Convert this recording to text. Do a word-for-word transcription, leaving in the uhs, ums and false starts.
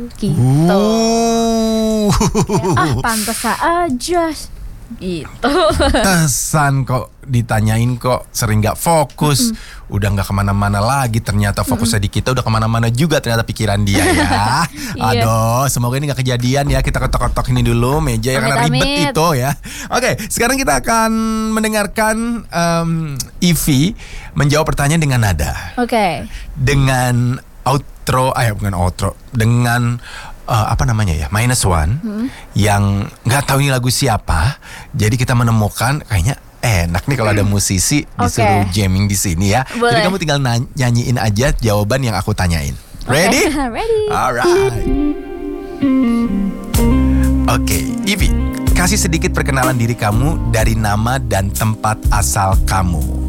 Gitu. Uh. Ah, pantas aja. Gitu. Tesan kok ditanyain kok sering gak fokus. Mm-mm. Udah gak kemana-mana lagi. Ternyata fokusnya Mm-mm. di kita udah kemana-mana juga ternyata pikiran dia ya. Aduh, semoga ini gak kejadian ya. Kita ketok-ketok ini dulu meja ya, karena ribet itu ya. Oke, sekarang kita akan mendengarkan um, Ivy menjawab pertanyaan dengan nada. Oke. Okay. Dengan outro, ah bukan outro, dengan Uh, apa namanya ya, minus one, hmm. yang nggak tahu ini lagu siapa. Jadi kita menemukan kayaknya enak nih kalau ada musisi okay. disuruh jamming di sini ya. Boleh. Jadi kamu tinggal nyanyiin aja jawaban yang aku tanyain. Ready? Okay. Ready. Alright. Oke, okay. Ivy, kasih sedikit perkenalan diri kamu dari nama dan tempat asal kamu.